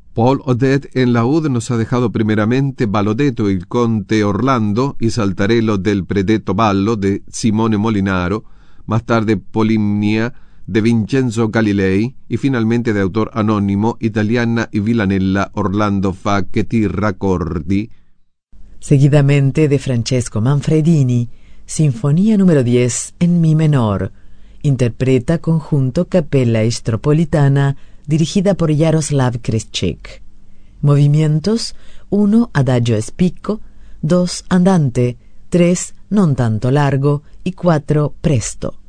Paul Odette en laúd nos ha dejado primeramente Balodetto il Conte Orlando y Saltarello del Predetto Ballo de Simone Molinaro, más tarde Polimnia de Vincenzo Galilei y finalmente de autor anónimo Italiana y Villanella Orlando fa che ti raccordi. Seguidamente de Francesco Manfredini, Sinfonía número 10 en Mi menor, interpreta conjunto Capella Istropolitana dirigida por Jaroslav Kryschek. Movimientos: 1 adagio e spicco, 2 andante, 3 non tanto largo y 4 presto.